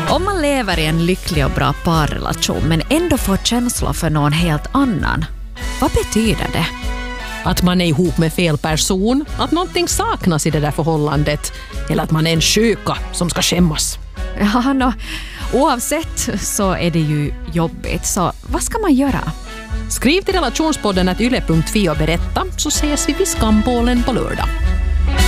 Om man lever i en lycklig och bra parrelation men ändå får känslor för någon helt annan, vad betyder det? Att man är ihop med fel person, att någonting saknas i det där förhållandet eller att man är en sjuka som ska skämmas. Ja, oavsett så är det ju jobbigt, så vad ska man göra? Skriv till relationspodden @yle.fi och berätta, så ses vi vid Skambålen på lördag.